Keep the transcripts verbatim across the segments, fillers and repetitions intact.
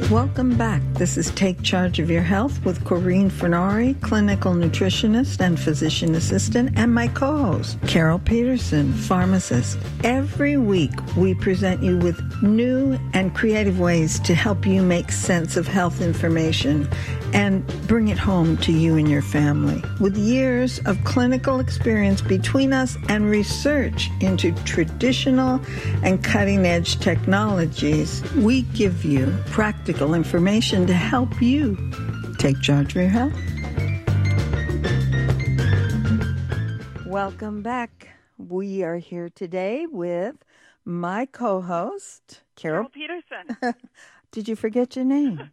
Welcome back. This is Take Charge of Your Health with Corinne Fernari, clinical nutritionist and physician assistant, and my co-host, Carol Peterson, pharmacist. Every week, we present you with new and creative ways to help you make sense of health information and bring it home to you and your family. With years of clinical experience between us and research into traditional and cutting-edge technologies, we give you practical information to help you take charge of your health. Welcome back. We are here today with my co-host, Carol, Carol Peterson. Did you forget your name?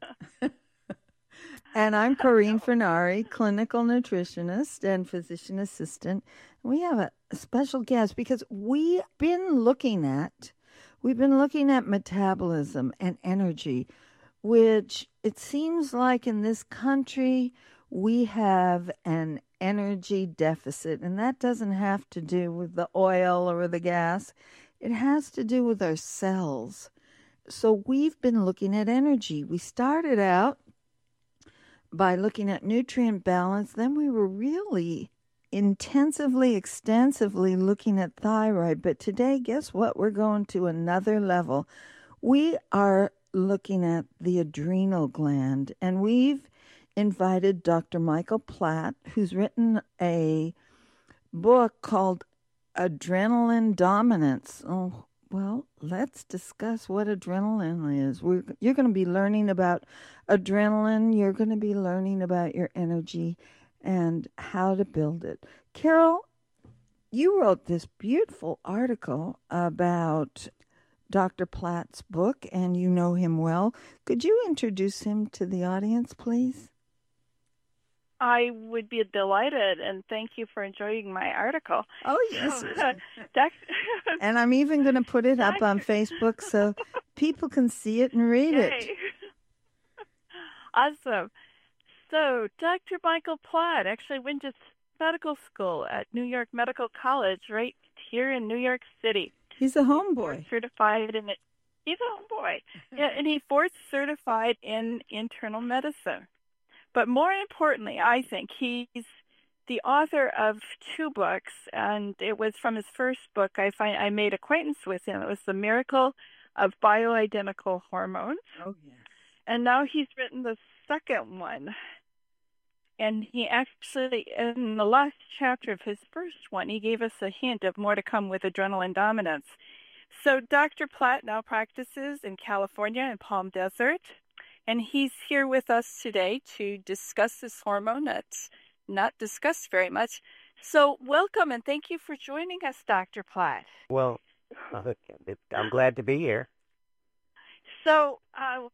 And I'm Corinne Fernari, clinical nutritionist and physician assistant. We have a, a special guest because we've been looking at, we've been looking at metabolism and energy, which it seems like in this country we have an energy deficit. And that doesn't have to do with the oil or the gas. It has to do with our cells. So we've been looking at energy. We started out by looking at nutrient balance. Then we were really intensively, extensively looking at thyroid. But today, guess what? We're going to another level. We are looking at the adrenal gland, and we've invited Doctor Michael Platt, who's written a book called Adrenaline Dominance. Oh, well, let's discuss what adrenaline is. We're, you're going to be learning about adrenaline. You're going to be learning about your energy and how to build it. Carol, you wrote this beautiful article about Doctor Platt's book, and you know him well. Could you introduce him to the audience, please? I would be delighted, and thank you for enjoying my article. Oh, yes. So, uh, doc- and I'm even going to put it up on Facebook so people can see it and read Yay. it. Awesome. So, Doctor Michael Platt actually went to medical school at New York Medical College right here in New York City. He's a homeboy. Certified in it. He's a homeboy. Yeah, and he board certified in internal medicine. But more importantly, I think he's the author of two books, and it was from his first book I find I made acquaintance with him. It was The Miracle of Bioidentical Hormones. Oh, yeah. And now he's written the second one. And he actually, in the last chapter of his first one, he gave us a hint of more to come with adrenaline dominance. So Doctor Platt now practices in California in Palm Desert. And he's here with us today to discuss this hormone that's not discussed very much. So welcome, and thank you for joining us, Doctor Platt. Well, uh, I'm glad to be here. So uh,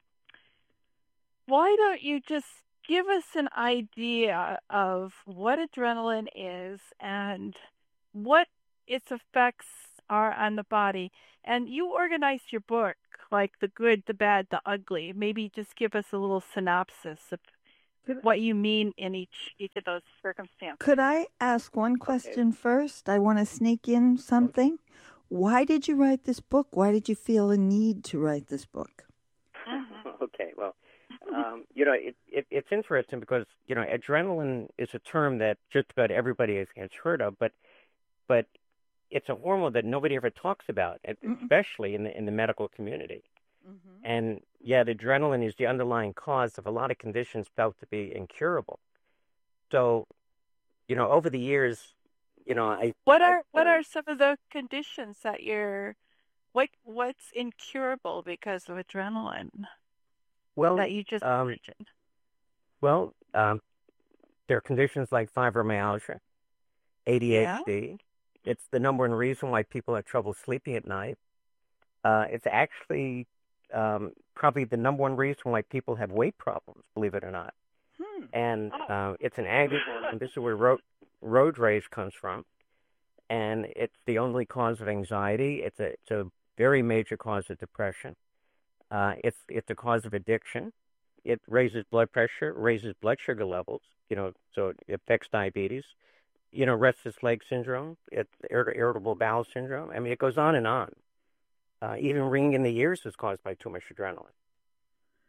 why don't you just give us an idea of what adrenaline is and what its effects are on the body? And you organized your book like the good, the bad, the ugly. Maybe just give us a little synopsis of what you mean in each each of those circumstances. Could I ask one question okay. first? I want to sneak in something. Why did you write this book? Why did you feel a need to write this book? Okay, well, um, you know, it, it, it's interesting because, you know, adrenaline is a term that just about everybody has, has heard of, but but it's a hormone that nobody ever talks about, especially in the in the medical community. Mm-hmm. And yeah, the adrenaline is the underlying cause of a lot of conditions felt to be incurable. So, you know, over the years, you know, I what are I, what are some of the conditions that you're what what's incurable because of adrenaline? Well, that you just um, mentioned. Well, um, there are conditions like fibromyalgia, A D H D. Yeah. It's the number one reason why people have trouble sleeping at night. Uh, it's actually um, probably the number one reason why people have weight problems, believe it or not. Hmm. And uh, it's an aggravator, and this is where road, road rage comes from. And it's the only cause of anxiety. It's a, it's a very major cause of depression. Uh, it's it's a cause of addiction. It raises blood pressure, raises blood sugar levels, you know, so it affects diabetes. You know, restless leg syndrome, it, irritable bowel syndrome. I mean, it goes on and on. Uh, even ringing in the ears is caused by too much adrenaline.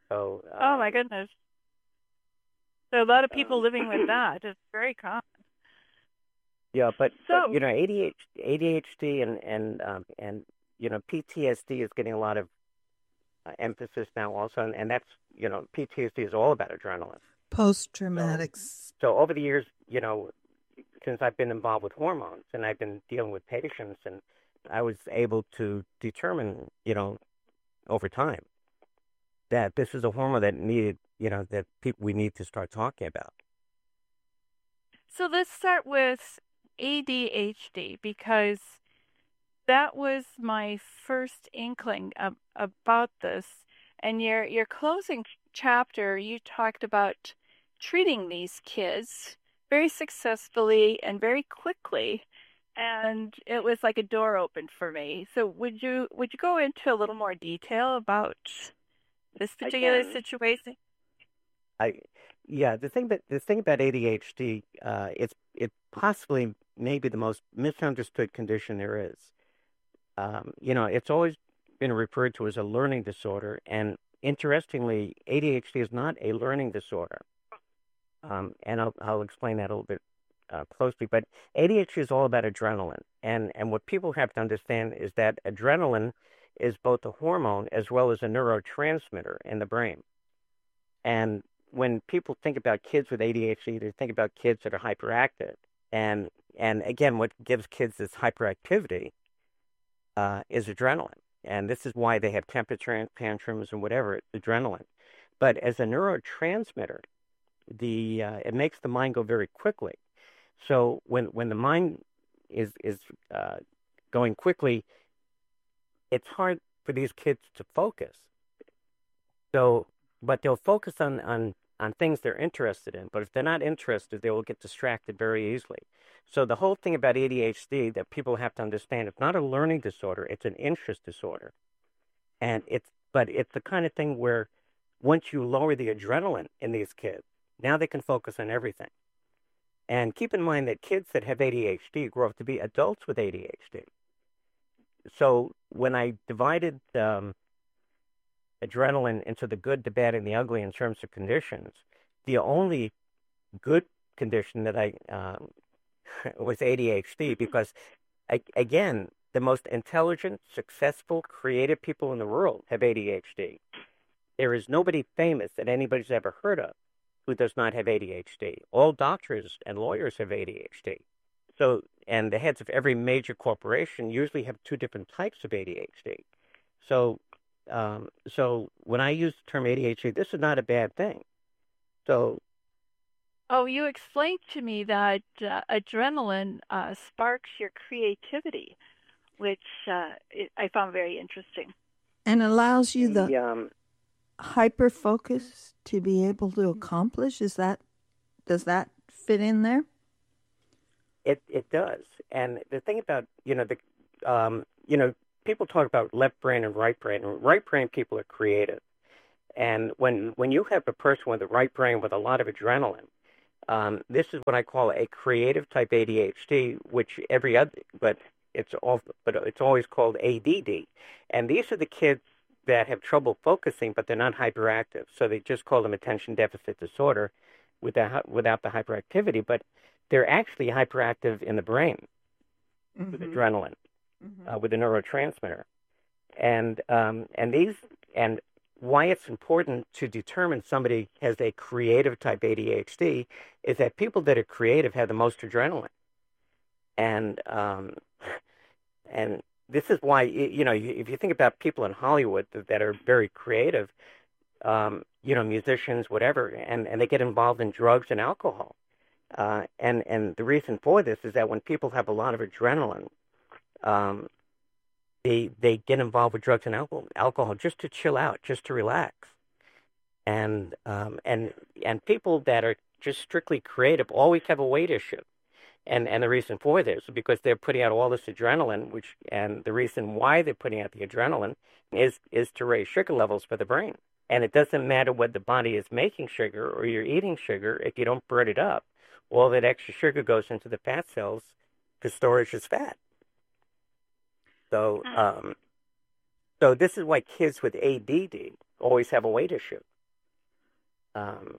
So, Oh uh, my goodness. So a lot of people um, living with that. It's very common. yeah, but but So, you know, A D H D, A D H D and and um, and you know, P T S D is getting a lot of uh, emphasis now also, and, and that's you know, P T S D is all about adrenaline. Post So traumatic. so over the years, you know, since I've been involved with hormones and I've been dealing with patients, and I was able to determine, you know, over time that this is a hormone that needed, you know, that people we need to start talking about. so let's start with A D H D because that was my first inkling of, about this. And your your closing chapter, you talked about treating these kids very successfully and very quickly, and it was like a door opened for me. So would you would you go into a little more detail about this I particular can. situation? I, yeah, the thing that the thing about A D H D, uh, it's it possibly maybe the most misunderstood condition there is. Um, you know, it's always been referred to as a learning disorder, and interestingly, A D H D is not a learning disorder. Um, and I'll I'll explain that a little bit uh, closely. But A D H D is all about adrenaline, and and what people have to understand is that adrenaline is both a hormone as well as a neurotransmitter in the brain. And when people think about kids with A D H D, they think about kids that are hyperactive. And and again, what gives kids this hyperactivity uh, is adrenaline. And this is why they have temper tantrums and whatever, it's adrenaline. But as a neurotransmitter, the uh, it makes the mind go very quickly. So when when the mind is is uh, going quickly, it's hard for these kids to focus. So, but they'll focus on on on things they're interested in. But if they're not interested, they will get distracted very easily. So the whole thing about A D H D that people have to understand, it's not a learning disorder, it's an interest disorder. And it's but it's the kind of thing where once you lower the adrenaline in these kids, now they can focus on everything. And keep in mind that kids that have A D H D grow up to be adults with A D H D. So when I divided um, adrenaline into the good, the bad, and the ugly in terms of conditions, the only good condition that I um, was A D H D because, I, again, the most intelligent, successful, creative people in the world have A D H D. There is nobody famous that anybody's ever heard of who does not have A D H D. All doctors and lawyers have A D H D. So, and the heads of every major corporation usually have two different types of A D H D. So, um, so when I use the term A D H D, this is not a bad thing. So, Oh, you explained to me that uh, adrenaline uh, sparks your creativity, which uh, it, I found very interesting. And allows you the the um, hyper focus to be able to accomplish. Is that does that fit in there? it it does. And the thing about you know the um, you know people talk about left brain and right brain. And right brain people are creative. And when when you have a person with a right brain with a lot of adrenaline, um, this is what I call a creative type A D H D, which every other, but it's all, but it's always called A D D. And these are the kids that have trouble focusing, but they're not hyperactive. So they just call them attention deficit disorder without without the hyperactivity, but they're actually hyperactive in the brain mm-hmm. with adrenaline, mm-hmm. uh, with the neurotransmitter, and um, and these and why it's important to determine somebody has a creative type A D H D is that people that are creative have the most adrenaline. And um, and this is why, you know, if you think about people in Hollywood that, that are very creative, um, you know, musicians, whatever, and, and they get involved in drugs and alcohol. Uh, and, and the reason for this is that when people have a lot of adrenaline, um, They they get involved with drugs and alcohol, alcohol just to chill out, just to relax, and um, and and people that are just strictly creative always have a weight issue, and and the reason for this is because they're putting out all this adrenaline, which and the reason why they're putting out the adrenaline is is to raise sugar levels for the brain, and it doesn't matter what the body is making sugar or you're eating sugar if you don't burn it up, all that extra sugar goes into the fat cells for storage as fat. So, um, so this is why kids with A D D always have a weight issue Um,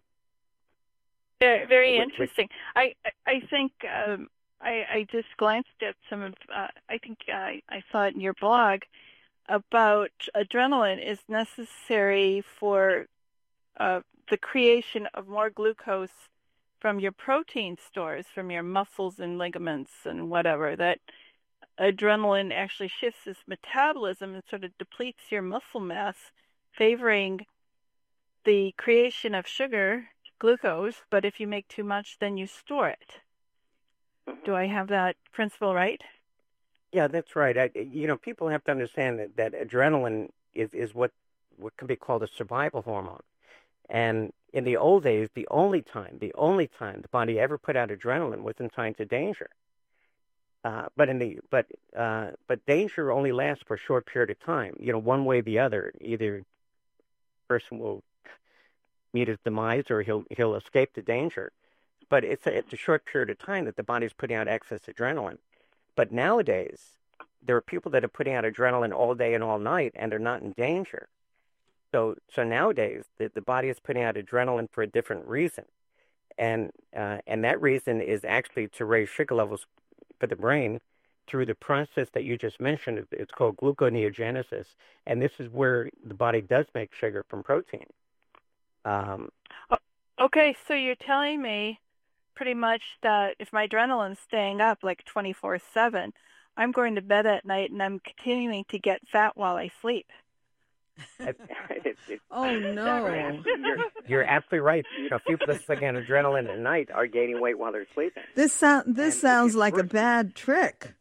Very, very which, which, interesting. I, I I think um, I, I just glanced at some of, uh, I think I, I saw it in your blog about adrenaline is necessary for uh, the creation of more glucose from your protein stores, from your muscles and ligaments and whatever, that adrenaline actually shifts this metabolism and sort of depletes your muscle mass, favoring the creation of sugar, glucose, but if you make too much, then you store it. Do I have that principle right? Yeah, that's right. I, you know, people have to understand that, that adrenaline is, is what, what can be called a survival hormone. And in the old days, the only time, the only time the body ever put out adrenaline was in times of danger. Uh, but in the but uh, but danger only lasts for a short period of time. You know, one way or the other. Either person will meet his demise or he'll he'll escape the danger. But it's a, it's a short period of time that the body's putting out excess adrenaline. But nowadays, there are people that are putting out adrenaline all day and all night, and they're not in danger. So so nowadays, the, the body is putting out adrenaline for a different reason. And uh, and that reason is actually to raise sugar levels for the brain through the process that you just mentioned. It's called gluconeogenesis. And this is where the body does make sugar from protein. Um, okay, so you're telling me pretty much that if my adrenaline's staying up like twenty-four seven, I'm going to bed at night and I'm continuing to get fat while I sleep. it, it, it, oh, no. You're, you're absolutely right. You know, people that take on adrenaline at night are gaining weight while they're sleeping. This, sound, this sounds like worse. a bad trick.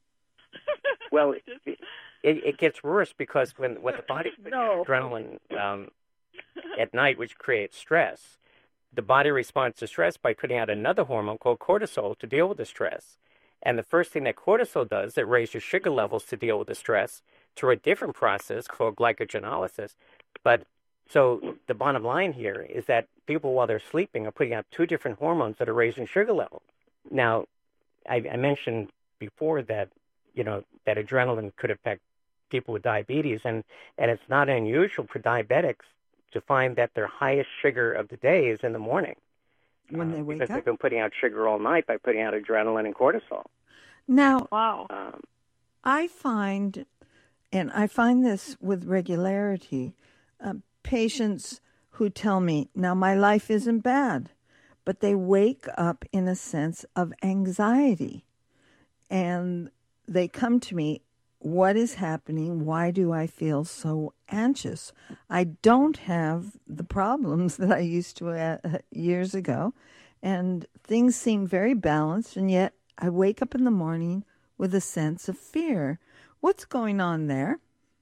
Well, it, it, it gets worse because when, when the body puts no. adrenaline um, at night, which creates stress, the body responds to stress by putting out another hormone called cortisol to deal with the stress. And the first thing that cortisol does, it raises your sugar levels to deal with the stress through a different process called glycogenolysis. But so the bottom line here is that people, while they're sleeping, are putting out two different hormones that are raising sugar levels. Now, I, I mentioned before that, you know, that adrenaline could affect people with diabetes, and, and it's not unusual for diabetics to find that their highest sugar of the day is in the morning. When they uh, wake because up? They've been putting out sugar all night by putting out adrenaline and cortisol. Now, wow. Um, I find, and I find this with regularity, uh, patients who tell me, now my life isn't bad, but they wake up in a sense of anxiety. And they come to me, what is happening? Why do I feel so anxious? I don't have the problems that I used to uh, years ago, and things seem very balanced, and yet I wake up in the morning with a sense of fear. What's going on there?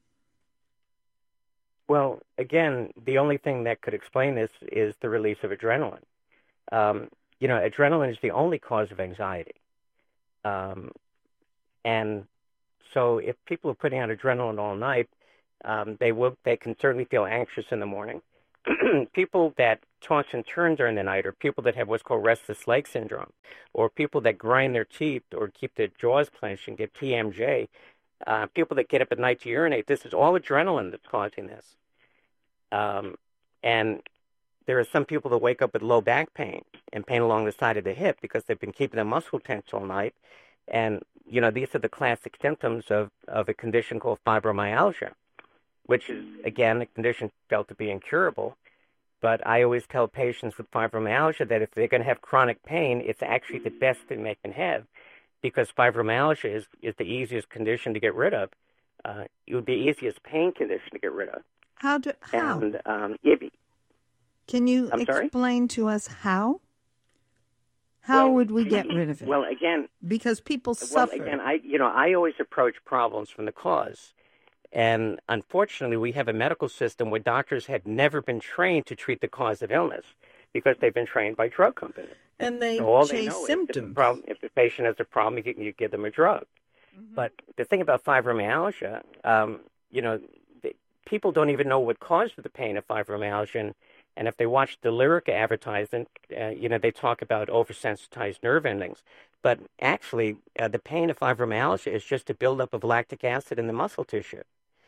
Well, again, the only thing that could explain this is the release of adrenaline. Um, you know, adrenaline is the only cause of anxiety. Um, and so if people are putting out adrenaline all night, um, they will, they can certainly feel anxious in the morning. People that toss and turn during the night, or people that have what's called restless leg syndrome, or people that grind their teeth or keep their jaws clenched and get T M J, uh, people that get up at night to urinate, this is all adrenaline that's causing this. Um, and there are some people that wake up with low back pain and pain along the side of the hip because they've been keeping their muscle tense all night. And, you know, these are the classic symptoms of, of a condition called fibromyalgia, which is, again, a condition felt to be incurable. But I always tell patients with fibromyalgia that if they're going to have chronic pain, it's actually the best thing they can have, because fibromyalgia is, is the easiest condition to get rid of. Uh, it would be the easiest pain condition to get rid of. How do how? And, um, if, Can you I'm explain sorry? to us how? How well, would we get rid of it? Well, again, because people well, suffer. again, I you know I always approach problems from the cause, and unfortunately, we have a medical system where doctors had never been trained to treat the cause of illness because they've been trained by drug companies. And they so all chase they know symptoms. Is if, the problem, if the patient has a problem, you, you give them a drug. Mm-hmm. But the thing about fibromyalgia, um, you know, the, people don't even know what caused the pain of fibromyalgia. And, and if they watch the Lyrica advertisement, uh, you know, they talk about oversensitized nerve endings. But actually, uh, the pain of fibromyalgia is just a buildup of lactic acid in the muscle tissue.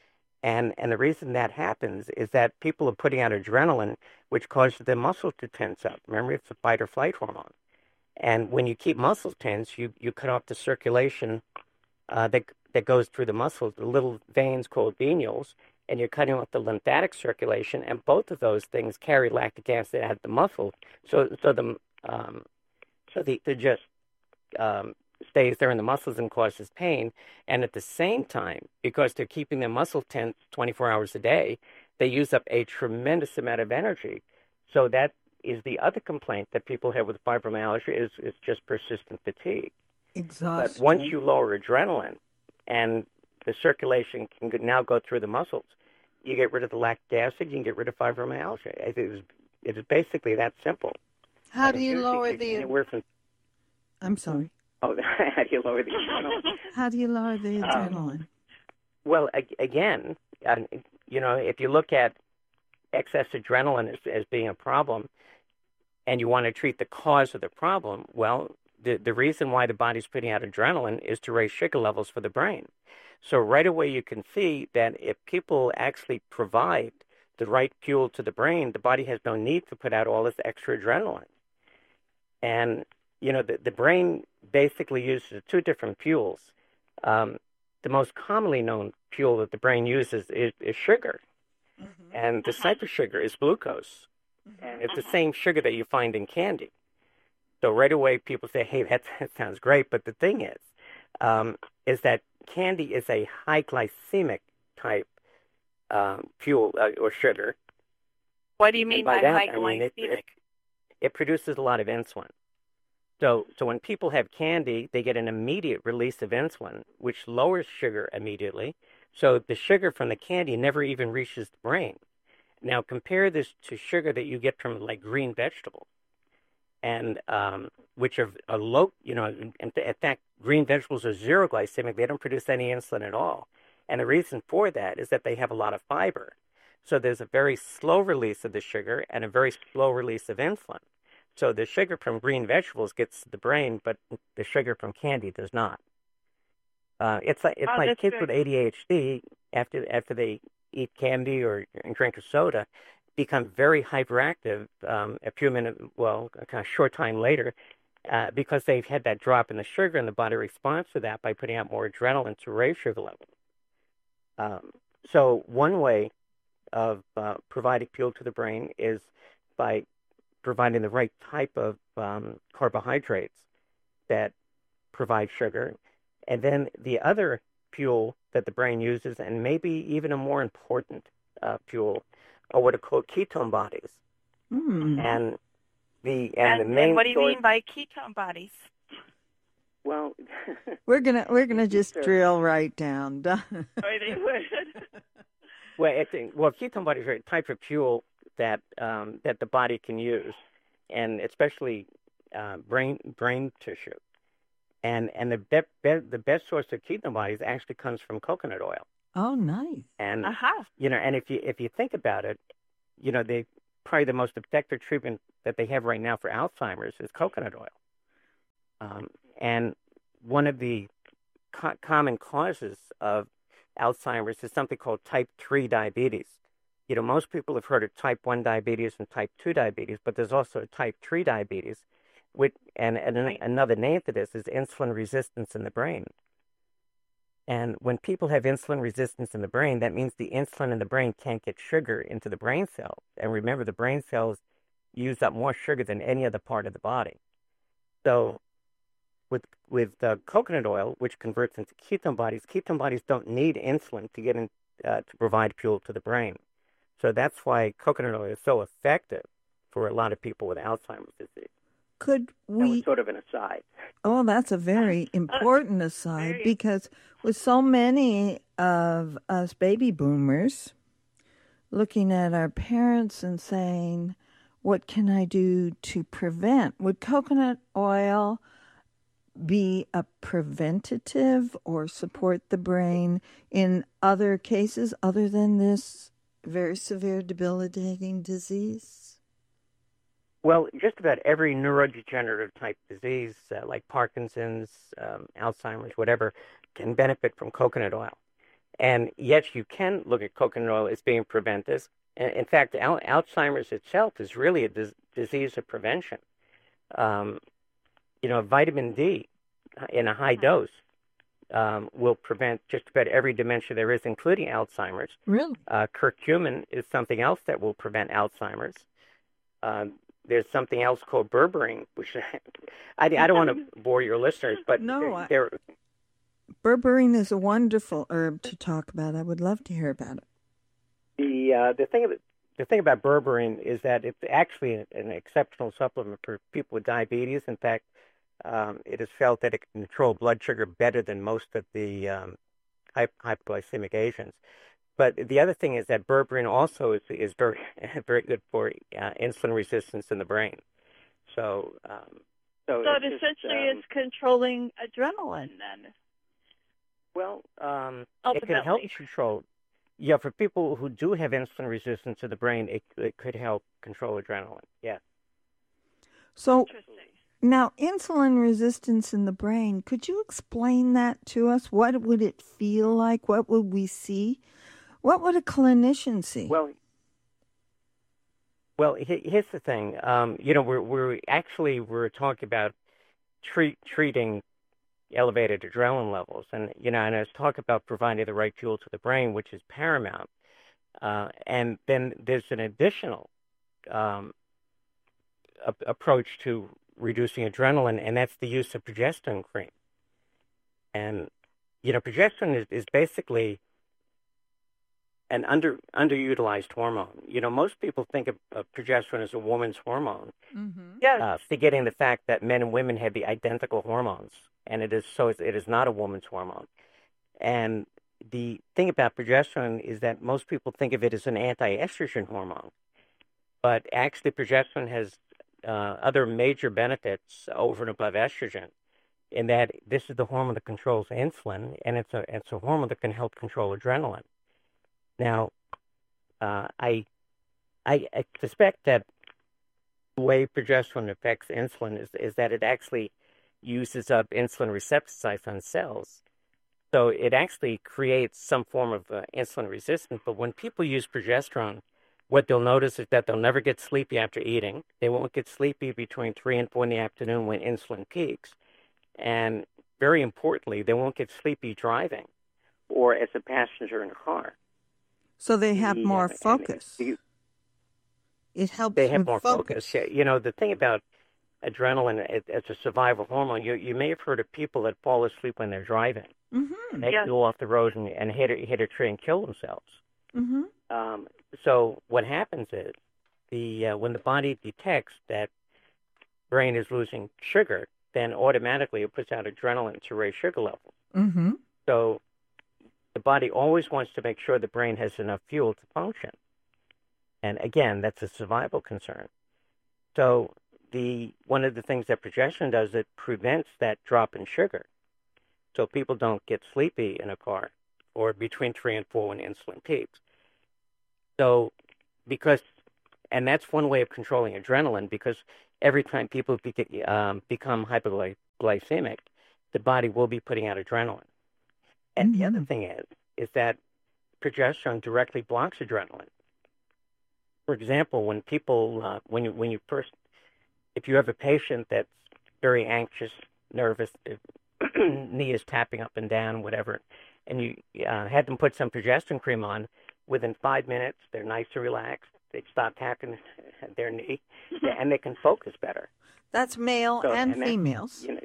And and the reason that happens is that people are putting out adrenaline, which causes their muscles to tense up. Remember, it's a fight or flight hormone. And when you keep muscles tense, you, you cut off the circulation uh, that that goes through the muscles, the little veins called venules, and you're cutting off the lymphatic circulation. And both of those things carry lactic acid at the muscle, so so the um, so the the just um, stays there in the muscles and causes pain. And at the same time, because they're keeping their muscle tense twenty-four hours a day, they use up a tremendous amount of energy. So that is the other complaint that people have with fibromyalgia is, is just persistent fatigue. Exhaustion. But once you lower adrenaline and the circulation can now go through the muscles, you get rid of the lactic acid, you can get rid of fibromyalgia. It is, it is basically that simple. How and do you lower the... Anywhere from, I'm sorry. Oh, how do you lower the adrenaline? How do you lower the adrenaline? Um, well, again, uh, you know, if you look at excess adrenaline as, as being a problem, and you want to treat the cause of the problem, well, the, the reason why the body's putting out adrenaline is to raise sugar levels for the brain. So right away you can see that if people actually provide the right fuel to the brain, the body has no need to put out all this extra adrenaline. And, you know, the, the brain basically uses two different fuels. Um, the most commonly known fuel that the brain uses is, is sugar. Mm-hmm. And the type of sugar is glucose. And it's the same sugar that you find in candy. So right away people say, hey, that, that sounds great. But the thing is, um, is that candy is a high glycemic type um, fuel uh, or sugar. What do you mean by, by that, high glycemic? I mean, it, it, it produces a lot of insulin. So, so when people have candy, they get an immediate release of insulin, which lowers sugar immediately. So the sugar from the candy never even reaches the brain. Now, compare this to sugar that you get from, like, green vegetables, and um, which are a low, you know, in, in fact, green vegetables are zero glycemic. They don't produce any insulin at all. And the reason for that is that they have a lot of fiber. So there's a very slow release of the sugar and a very slow release of insulin. So the sugar from green vegetables gets to the brain, but the sugar from candy does not. Uh, it's like, it's oh, like kids good. with A D H D, after after they eat candy or drink a soda, become very hyperactive um, a few minutes, well, a kind of short time later, uh, because they've had that drop in the sugar, and the body responds to that by putting out more adrenaline to raise sugar levels. Um, so one way of uh, providing fuel to the brain is by providing the right type of um, carbohydrates that provide sugar. And then the other fuel that the brain uses, and maybe even a more important uh, fuel, are what are called ketone bodies. Mm. And the and, and the main and what do you source, mean by ketone bodies? Well, we're gonna we're gonna just sure. drill right down. Oh, they would. well, it's, well, ketone bodies are a type of fuel that um, that the body can use, and especially uh, brain brain tissue. And and the be, be, the best source of ketone bodies actually comes from coconut oil. Oh, nice. And uh-huh. you know, and if you if you think about it, you know, they probably the most effective treatment that they have right now for Alzheimer's is coconut oil. Um, and one of the co- common causes of Alzheimer's is something called type three diabetes. You know, most people have heard of type one diabetes and type two diabetes, but there's also type three diabetes. Which, and, and another name for this is insulin resistance in the brain. And when people have insulin resistance in the brain, that means the insulin in the brain can't get sugar into the brain cells. And remember, the brain cells use up more sugar than any other part of the body. So with with uh, coconut oil, which converts into ketone bodies, ketone bodies don't need insulin to get in uh, to provide fuel to the brain. So that's why coconut oil is so effective for a lot of people with Alzheimer's disease. Could we? That was sort of an aside. Oh, that's a very important aside, because with so many of us baby boomers looking at our parents and saying, what can I do to prevent? Would coconut oil be a preventative or support the brain in other cases other than this very severe debilitating disease? Well, just about every neurodegenerative type disease, uh, like Parkinson's, um, Alzheimer's, whatever, can benefit from coconut oil. And yet you can look at coconut oil as being preventative. In fact, al Alzheimer's itself is really a dis disease of prevention. Um, you know, vitamin D in a high dose um, will prevent just about every dementia there is, including Alzheimer's. Really? Uh, curcumin is something else that will prevent Alzheimer's. Um, there's something else called berberine, which I, I don't want to bore your listeners, but no, there. Berberine is a wonderful herb to talk about. I would love to hear about it. The uh, the thing the thing about berberine is that it's actually an exceptional supplement for people with diabetes. In fact, um, it is felt that it can control blood sugar better than most of the um, hypoglycemic agents. But the other thing is that berberine also is is very very good for uh, insulin resistance in the brain. So um, so, so it essentially um, is controlling adrenaline then. Well, um, it can help control. Yeah, for people who do have insulin resistance to the brain, it, it could help control adrenaline. Yeah. So now, insulin resistance in the brain, could you explain that to us? What would it feel like? What would we see? What would a clinician see? Well, well, here's the thing. Um, you know, we're, we're actually, we're talking about treat, treating elevated adrenaline levels. And, you know, and I was talking about providing the right fuel to the brain, which is paramount. Uh, and then there's an additional um, a, approach to reducing adrenaline, and that's the use of progesterone cream. And, you know, progesterone is, is basically an under underutilized hormone. You know, most people think of, of progesterone as a woman's hormone, mm-hmm. yes. uh, forgetting the fact that men and women have the identical hormones. And it is so it is not a woman's hormone. And the thing about progesterone is that most people think of it as an anti-estrogen hormone. But actually, progesterone has uh, other major benefits over and above estrogen, in that this is the hormone that controls insulin, and it's a, it's a hormone that can help control adrenaline. Now, uh, I, I, I suspect that the way progesterone affects insulin is, is that it actually uses up insulin receptor sites on cells. So it actually creates some form of uh, insulin resistance. But when people use progesterone, what they'll notice is that they'll never get sleepy after eating. They won't get sleepy between three and four in the afternoon when insulin peaks. And very importantly, they won't get sleepy driving or as a passenger in a car. So they have the, more uh, focus. You, it helps They have with more focus. focus. Yeah, you know, the thing about adrenaline as a survival hormone, you you may have heard of people that fall asleep when they're driving. Mm-hmm. They yes. go off the road and, and hit, a, hit a tree and kill themselves. Mm-hmm. Um, so what happens is, the uh, when the body detects that brain is losing sugar, then automatically it puts out adrenaline to raise sugar levels. Mm-hmm. So the body always wants to make sure the brain has enough fuel to function. And again, that's a survival concern. So the one of the things that progesterone does, it prevents that drop in sugar. So people don't get sleepy in a car or between three and four when insulin peaks. So because, and that's one way of controlling adrenaline, because every time people be, um, become hypoglycemic, the body will be putting out adrenaline. And mm-hmm. the other thing is, is that progesterone directly blocks adrenaline. For example, when people, uh, when you when you first, if you have a patient that's very anxious, nervous, knee is tapping up and down, whatever, and you uh, had them put some progesterone cream on, within five minutes, they're nice and relaxed. They stop tapping their knee, and they can focus better. That's male so, and, and females. That, you know,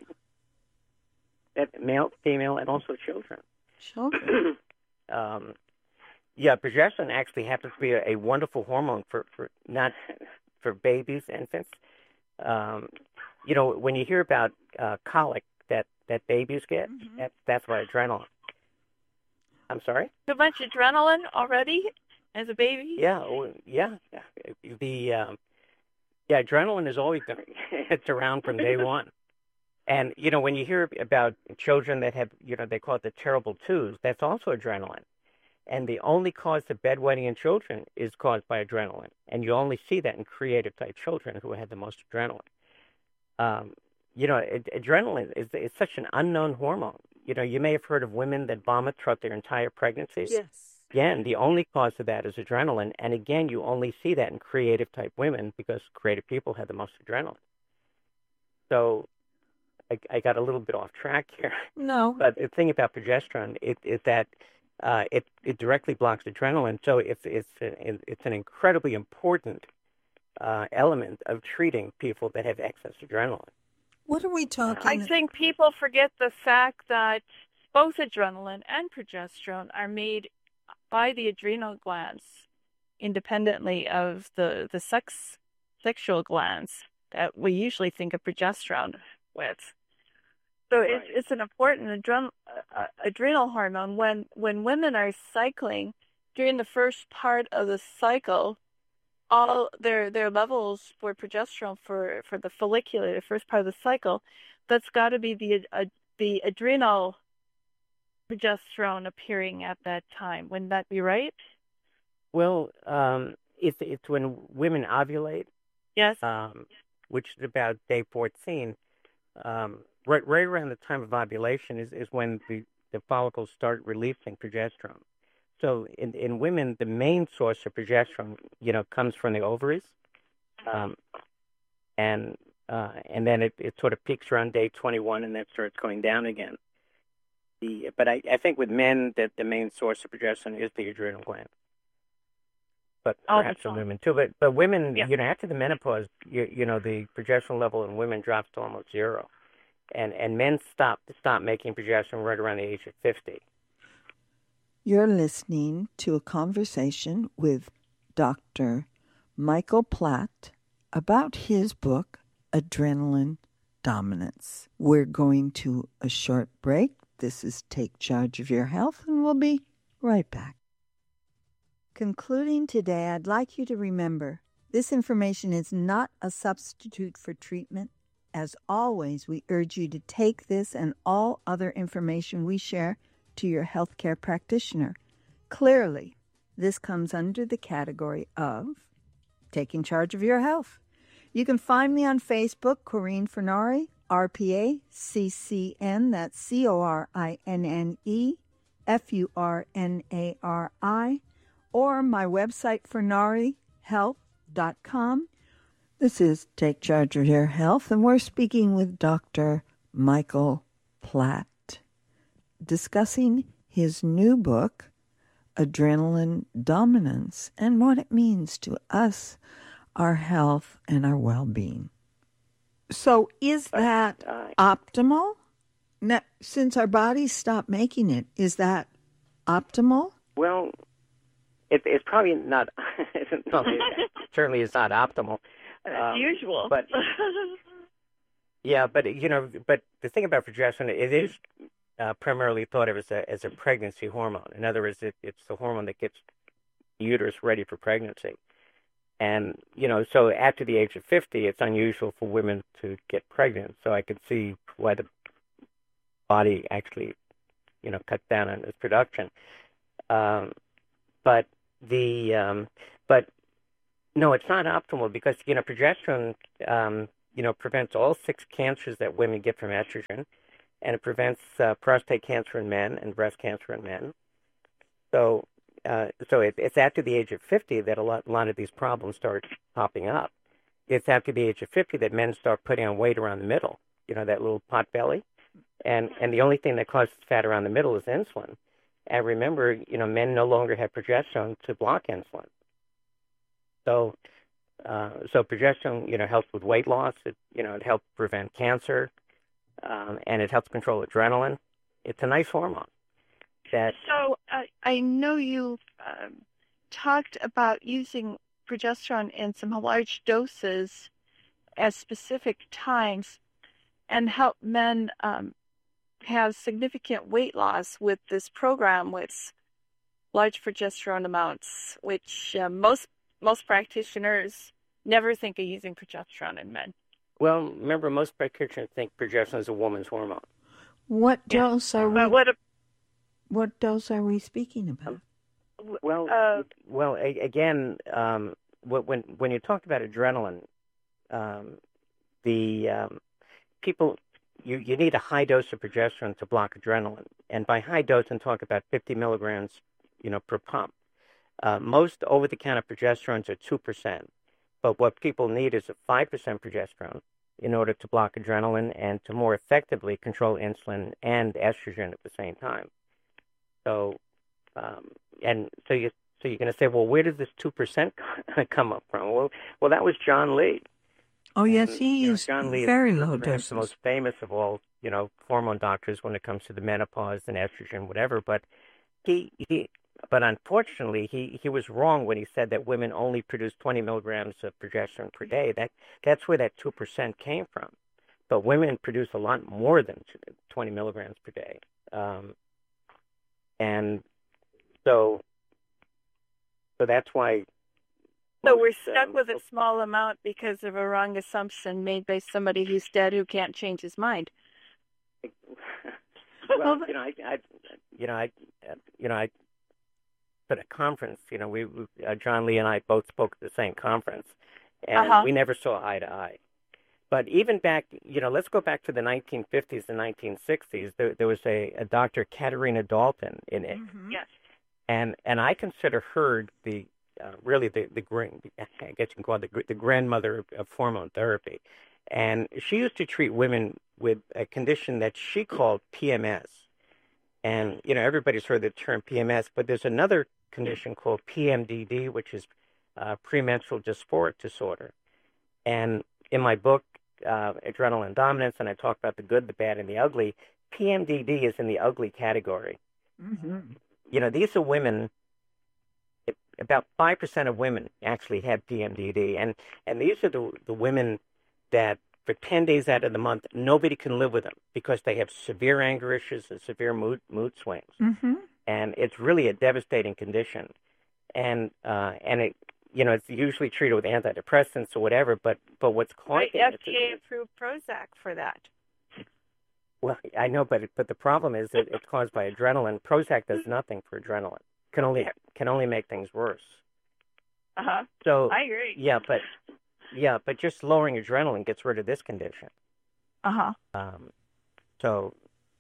that male, female, and also children. Children. um, yeah, progesterone actually happens to be a, a wonderful hormone for, for not for babies, infants. Um, you know, when you hear about uh, colic that, that babies get, mm-hmm. that's that's why adrenaline. I'm sorry? So much adrenaline already as a baby? Yeah, oh, yeah. The um, yeah, adrenaline is always been it's around from day one. And you know, when you hear about children that have, you know, they call it the terrible twos, that's also adrenaline. And the only cause of bedwetting in children is caused by adrenaline. And you only see that in creative type children who had the most adrenaline. Um, you know, ad- adrenaline is, is such an unknown hormone. you know, you may have heard of women that vomit throughout their entire pregnancy. Yes. Again, the only cause of that is adrenaline. And again, you only see that in creative type women because creative people have the most adrenaline. So I, I got a little bit off track here. No. But the thing about progesterone is, is that uh, it, it directly blocks adrenaline. So it's, it's, a, it's an incredibly important uh, element of treating people that have excess adrenaline. What are we talking? I think people forget the fact that both adrenaline and progesterone are made by the adrenal glands independently of the, the sex sexual glands that we usually think of progesterone with. So right. it's, it's an important adren- uh, adrenal hormone. When, when women are cycling, during the first part of the cycle, all their their levels for progesterone for, for the follicular, the first part of the cycle, that's got to be the uh, the adrenal progesterone appearing at that time. Wouldn't that be right? Well, um, it's it's when women ovulate. Yes. Um, which is about day fourteen. Um, right right around the time of ovulation is, is when the, the follicles start releasing progesterone. So in, in women, the main source of progesterone, you know, comes from the ovaries, um, and uh, and then it, it sort of peaks around day twenty-one and then starts going down again. The but I, I think with men that the main source of progesterone is the adrenal gland, but perhaps in women too. But but women, yeah. you know, after the menopause, you you know, the progesterone level in women drops to almost zero, and and men stop stop making progesterone right around the age of fifty. You're listening to a conversation with Doctor Michael Platt about his book, Adrenaline Dominance. We're going to a short break. This is Take Charge of Your Health, and we'll be right back. Concluding today, I'd like you to remember this information is not a substitute for treatment. As always, we urge you to take this and all other information we share to your healthcare practitioner. Clearly, this comes under the category of taking charge of your health. You can find me on Facebook, Corinne Furnari, R P A C C N, that's C O R I N N E F U R N A R I, or my website, furnari health dot com. This is Take Charge of Your Health, and we're speaking with Doctor Michael Platt, discussing his new book, Adrenaline Dominance, and what it means to us, our health, and our well-being. So is that optimal? Now, since our bodies stopped making it, is that optimal? Well, it, it's probably not. No, it certainly is not optimal. As um, usual. But yeah, but you know, but the thing about progesterone, it is uh, primarily thought of as a as a pregnancy hormone. In other words, it, it's the hormone that gets the uterus ready for pregnancy. And, you know, so after the age of fifty, it's unusual for women to get pregnant. So I could see why the body actually, you know, cuts down on its production. Um, but the, um, but no, it's not optimal because, you know, progesterone, um, you know, prevents all six cancers that women get from estrogen. And it prevents uh, prostate cancer in men and breast cancer in men. So, Uh, so it, it's after the age of fifty that a lot, a lot of these problems start popping up. It's after the age of fifty that men start putting on weight around the middle, you know, that little pot belly. And and the only thing that causes fat around the middle is insulin. And remember, you know, men no longer have progesterone to block insulin. So uh, so progesterone, you know, helps with weight loss. It, you know, it helps prevent cancer, um, and it helps control adrenaline. It's a nice hormone. That, so uh, I know you um, talked about using progesterone in some large doses at specific times and help men um, have significant weight loss with this program with large progesterone amounts, which uh, most most practitioners never think of using progesterone in men. Well, remember, most practitioners think progesterone is a woman's hormone. What dose yeah. are we? But what a, What dose are we speaking about? Well, uh, well, a, again, um, when when you talked about adrenaline, um, the um, people you, you need a high dose of progesterone to block adrenaline. And by high dose, I'm talking about fifty milligrams, you know, per pump. Uh, most over-the-counter progesterones are two percent. But what people need is a five percent progesterone in order to block adrenaline and to more effectively control insulin and estrogen at the same time. So, um, and so you so you're going to say, well, where did this two percent come up from? Well, well, that was John Lee. Oh yes, And, he you know, used John Lee very is low perhaps the doses. most famous of all, you know, hormone doctors when it comes to the menopause and estrogen, whatever. But he he. But unfortunately, he, he was wrong when he said that women only produce twenty milligrams of progesterone per day. That that's where that two percent came from. But women produce a lot more than twenty milligrams per day. Um, and so so that's why. So most, we're stuck um, with a small amount because of a wrong assumption made by somebody who's dead who can't change his mind. well, you know, I, I you know, I, you know, I. At a conference, you know, we, we uh, John Lee and I both spoke at the same conference, and Uh-huh. we never saw eye to eye. But even back, you know, let's go back to the nineteen fifties and nineteen sixties. There, there was a, a Doctor Katerina Dalton in it, Mm-hmm. Yes. and and I consider her the uh, really the the grand, I guess you can call it the, the grandmother of, of hormone therapy, and she used to treat women with a condition that she called P M S. And, you know, everybody's heard the term P M S, but there's another condition called P M D D, which is uh, premenstrual dysphoric disorder. And in my book, uh, Adrenal Dominance, and I talk about the good, the bad, and the ugly, P M D D is in the ugly category. Mm-hmm. You know, these are women, about five percent of women actually have P M D D. And, and these are the, the women that for ten days out of the month, nobody can live with them because they have severe anger issues and severe mood mood swings. Mm-hmm. And it's really a devastating condition. And uh, and it, you know, it's usually treated with antidepressants or whatever. But but what's causing Right, it? F D A approved Prozac for that. Well, I know, but but the problem is that it's caused by adrenaline. Prozac does nothing for adrenaline. Can only can only make things worse. Uh huh. So I agree. yeah, but yeah, but just lowering adrenaline gets rid of this condition. Uh huh. Um, so.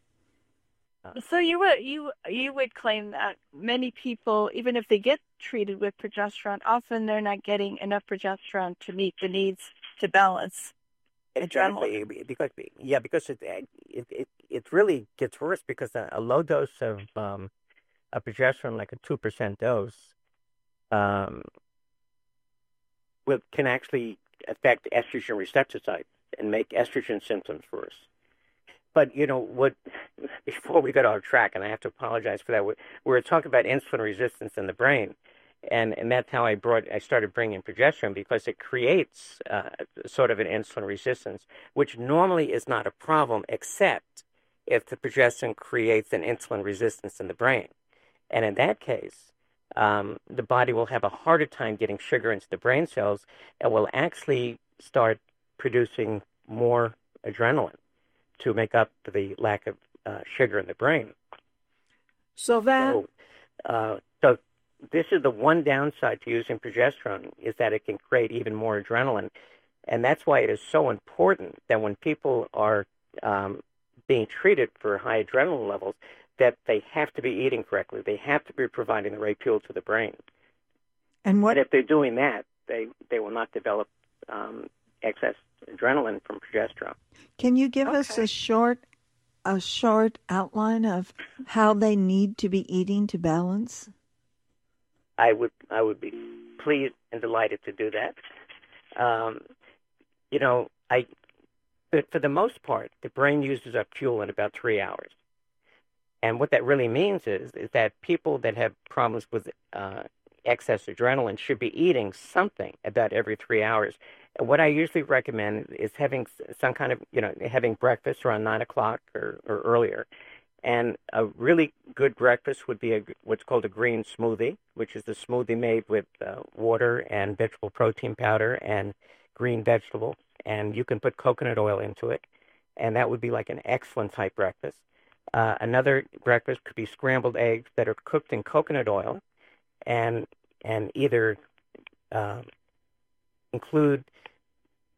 Uh, So you would you you would claim that many people, even if they get treated with progesterone, often they're not getting enough progesterone to meet the needs to balance adrenaline. Exactly, because yeah, because it it it, it really gets worse because a, a low dose of um, a progesterone, like a two percent dose, um, will can actually affect estrogen receptor sites and make estrogen symptoms worse. But you know what? Before we got off track, and I have to apologize for that, we, we were talking about insulin resistance in the brain, and and that's how I brought I started bringing progesterone because it creates uh, sort of an insulin resistance, which normally is not a problem except if the progesterone creates an insulin resistance in the brain, and in that case, um, the body will have a harder time getting sugar into the brain cells, and will actually start producing more adrenaline to make up for the lack of uh, sugar in the brain. So that So, uh, so this is the one downside to using progesterone is that it can create even more adrenaline, and that's why it is so important that when people are um, being treated for high adrenaline levels, that they have to be eating correctly. They have to be providing the right fuel to the brain. and what And if they're doing that, they they will not develop um, excess adrenaline from progesterone. can you give us Okay. a short a short outline of how they need to be eating to balance? I would I would be pleased and delighted to do that. Um, you know, I but for the most part, the brain uses up fuel in about three hours. And what that really means is is that people that have problems with uh, excess adrenaline should be eating something about every three hours. And what I usually recommend is having s- some kind of, you know, having breakfast around nine o'clock or, or earlier. And a really good breakfast would be a, what's called a green smoothie, which is the smoothie made with uh, water and vegetable protein powder and green vegetables. And you can put coconut oil into it. And that would be like an excellent type breakfast. Uh, another breakfast could be scrambled eggs that are cooked in coconut oil and and either um, include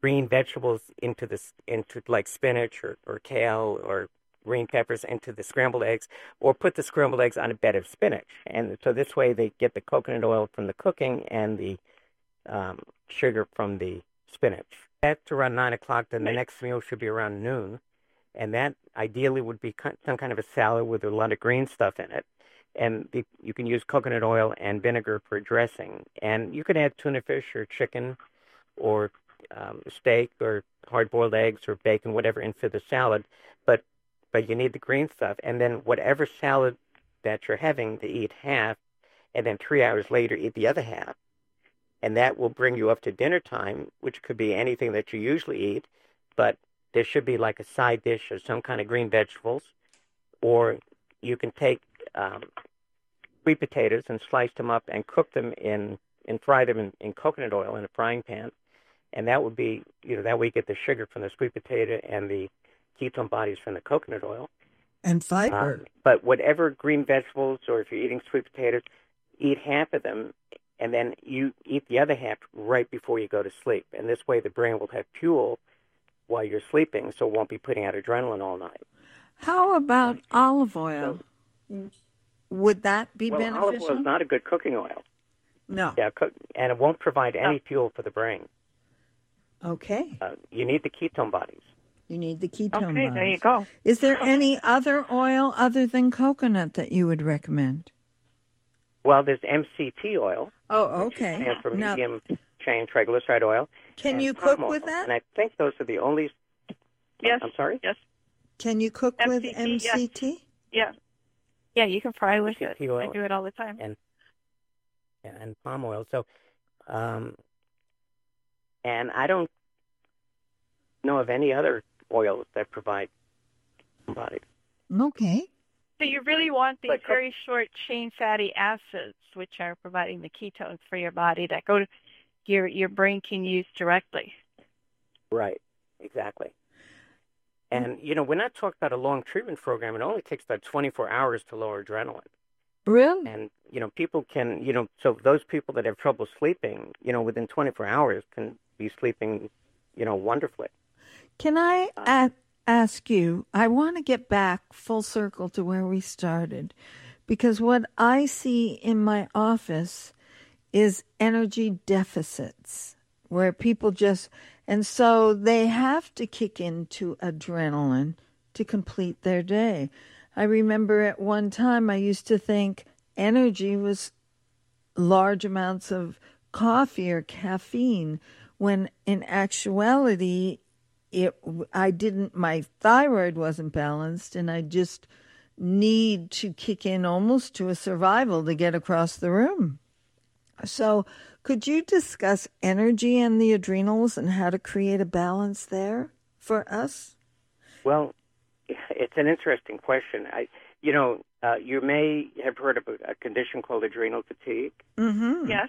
green vegetables into the into like spinach or, or kale or green peppers into the scrambled eggs, or put the scrambled eggs on a bed of spinach. And so this way they get the coconut oil from the cooking and the um, sugar from the spinach. That's around nine o'clock. Then the next meal should be around noon. And that ideally would be some kind of a salad with a lot of green stuff in it. And the, you can use coconut oil and vinegar for dressing. And you can add tuna fish or chicken or um, steak or hard-boiled eggs or bacon, whatever, into the salad. But but you need the green stuff. And then whatever salad that you're having, to eat half, and then three hours later eat the other half. And that will bring you up to dinner time, which could be anything that you usually eat, but there should be like a side dish of some kind of green vegetables, or you can take um, sweet potatoes and slice them up and cook them in and fry them in, in coconut oil in a frying pan, and that would be, you know, that way you get the sugar from the sweet potato and the ketone bodies from the coconut oil. And fiber. Um, but whatever green vegetables, or if you're eating sweet potatoes, eat half of them, and then you eat the other half right before you go to sleep. And this way the brain will have fuel while you're sleeping, so it won't be putting out adrenaline all night. How about olive oil? So, would that be well, beneficial? Olive oil is not a good cooking oil. No. Yeah, cook, and it won't provide any fuel for the brain. Okay. Uh, you need the ketone bodies. You need the ketone Okay, bodies. there you go. Is there any other oil other than coconut that you would recommend? Well, there's M C T oil. Oh, okay. Stands for Now, medium chain triglyceride oil. can and you palm cook oil. with that? And I think those are the only. Yes. I'm sorry. Yes. Can you cook M C with T, M C T? Yeah. Yeah, you can fry with it. M C T oil I do it all the time. And yeah, and palm oil. So, um, and I don't know of any other oils that provide bodies. Okay. So you really want these But co- very short chain fatty acids, which are providing the ketones for your body that go to your your brain can use directly. Right. Exactly. And, you know, we're not talking about a long treatment program. It only takes about twenty-four hours to lower adrenaline. Really? And, you know, people can, you know, so those people that have trouble sleeping, you know, within twenty-four hours can be sleeping, you know, wonderfully. Can I Uh, a- ask you, I want to get back full circle to where we started, because what I see in my office is energy deficits where people just, and so they have to kick into adrenaline to complete their day. I remember at one time I used to think energy was large amounts of coffee or caffeine, when in actuality, it I didn't, my thyroid wasn't balanced, and I just need to kick in almost to a survival to get across the room. So could you discuss energy and the adrenals and how to create a balance there for us? Well, it's an interesting question. I, you know, uh, you may have heard of a, a condition called adrenal fatigue. Mm-hmm. Yes.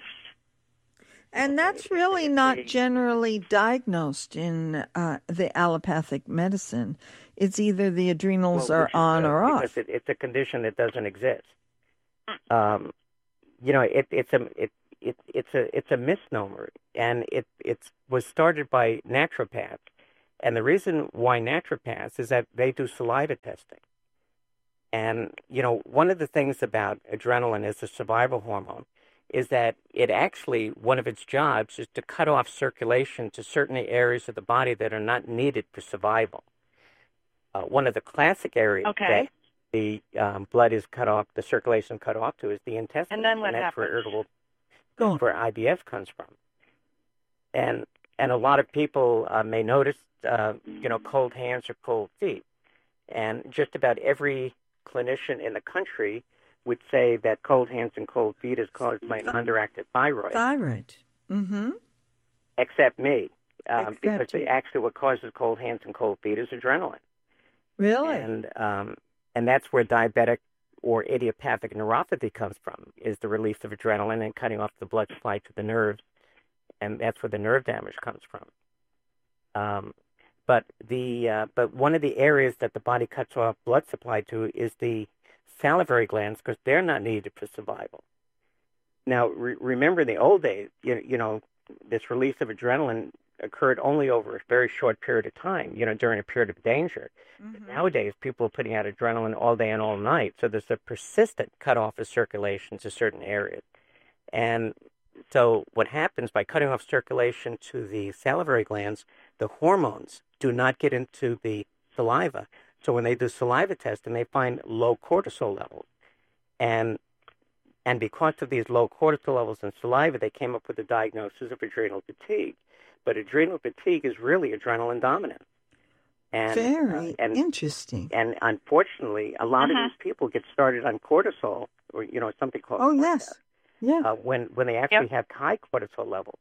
And that's really not generally diagnosed in uh, the allopathic medicine. It's either the adrenals Well, are which is on good, or off. because it, it's a condition that doesn't exist. Um, you know, it, it's a it, it it's a it's a misnomer, and it it was started by naturopaths. And the reason why naturopaths is that they do saliva testing. And, you know, one of the things about adrenaline as a survival hormone is that it actually, one of its jobs is to cut off circulation to certain areas of the body that are not needed for survival. Uh, one of the classic areas Okay. that the um, blood is cut off, the circulation cut off to, is the intestine. And then what and that's where happens? irritable, Go on. where I B S comes from. And and a lot of people uh, may notice, uh, you know, cold hands or cold feet. And just about every clinician in the country would say that cold hands and cold feet is caused by an underactive thyroid, Thyroid. Mm-hmm. except me, um, Except because you. they actually what causes cold hands and cold feet is adrenaline. Really? And um, and that's where diabetic or idiopathic neuropathy comes from, is the release of adrenaline and cutting off the blood supply to the nerves, and that's where the nerve damage comes from. Um, but the uh, but one of the areas that the body cuts off blood supply to is the salivary glands, because they're not needed for survival. Now, re- remember in the old days, you, you know, this release of adrenaline occurred only over a very short period of time, you know, during a period of danger. Mm-hmm. Nowadays, people are putting out adrenaline all day and all night, so there's a persistent cutoff of circulation to certain areas. And so what happens by cutting off circulation to the salivary glands, the hormones do not get into the saliva. So when they do saliva testing, they find low cortisol levels. And and because of these low cortisol levels in saliva, they came up with the diagnosis of adrenal fatigue. But adrenal fatigue is really adrenaline dominant. And, Very uh, and, interesting. And unfortunately, a lot uh-huh. of these people get started on cortisol, or, you know, something called Oh, cortisol, yes. Yeah. uh, when, when they actually Yep. have high cortisol levels.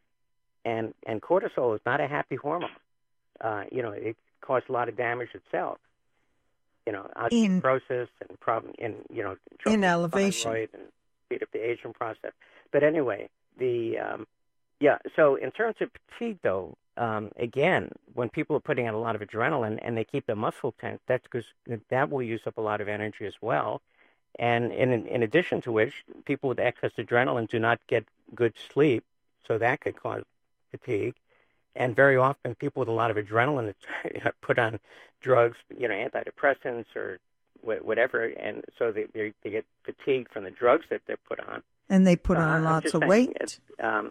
And, and cortisol is not a happy hormone. Uh, you know, it causes a lot of damage itself. You know, In- osteoporosis and problem in, you know, trouble In with elevation. thyroid and speed up the aging process. But anyway, the, um, yeah, so in terms of fatigue, though, um, again, when people are putting out a lot of adrenaline and they keep the muscle tense, that's because that will use up a lot of energy as well. And in, in addition to which, people with excess adrenaline do not get good sleep, so that could cause fatigue. And very often, people with a lot of adrenaline put on drugs, you know, antidepressants or whatever, and so they, they they get fatigued from the drugs that they're put on. And they put Uh, on I'm lots just of saying weight. it, um,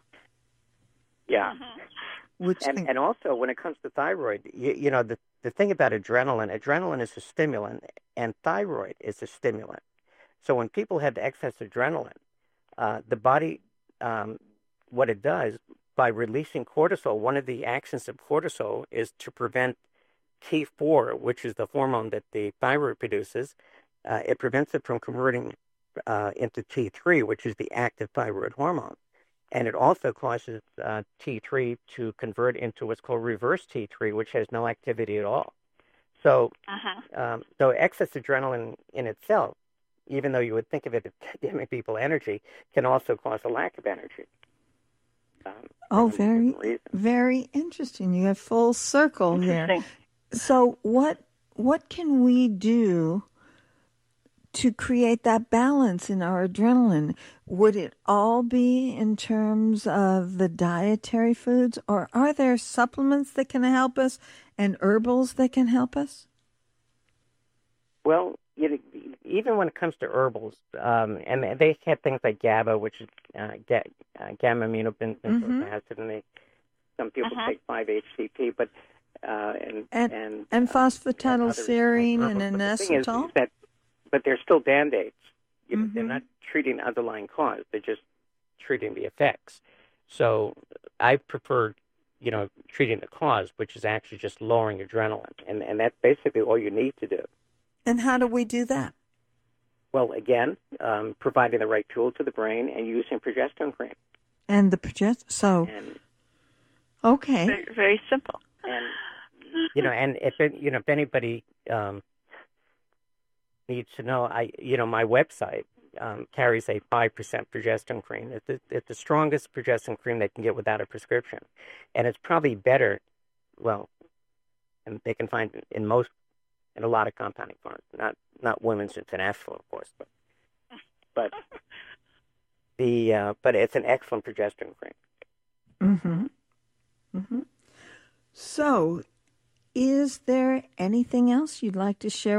yeah. Which And, and also, when it comes to thyroid, you, you know, the, the thing about adrenaline, adrenaline is a stimulant, and thyroid is a stimulant. So when people have excess adrenaline, uh, the body, um, what it does, by releasing cortisol, one of the actions of cortisol is to prevent T four, which is the hormone that the thyroid produces. Uh, it prevents it from converting uh, into T three, which is the active thyroid hormone. And it also causes uh, T three to convert into what's called reverse T three, which has no activity at all. So, Uh-huh. um, so excess adrenaline in itself, even though you would think of it as giving people energy, can also cause a lack of energy. Um, Oh, very, very interesting. You have full circle here. Interesting. So what what can we do to create that balance in our adrenaline? Would it all be in terms of the dietary foods, or are there supplements that can help us and herbals that can help us? Well, you know, even when it comes to herbals, um, and they have things like GABA, which is uh, ga- uh, gamma aminobenzoic Mm-hmm. acid, and they, some people Uh-huh. take five H T P, but uh, and And and, and uh, phosphatidylserine others. and But the thing is inositol? that, but they're still band-aids. You know, Mm-hmm. They're not treating the underlying cause; they're just treating the effects. So I prefer, you know, treating the cause, which is actually just lowering adrenaline, and and that's basically all you need to do. And how do we do that? Well, again, um, providing the right tool to the brain and using progesterone cream. And the project. So And, okay. Very, very simple. and you know, and if it, you know, if anybody um, needs to know, I, you know, my website um, carries a five percent progesterone cream. It's the, it's the strongest progesterone cream they can get without a prescription, and it's probably better. Well, and they can find it in most, in a lot of compounding pharmacies, not not Women's International, of course, but but the uh, but it's an excellent progesterone cream. Mm-hmm. Mm-hmm. So, is there anything else you'd like to share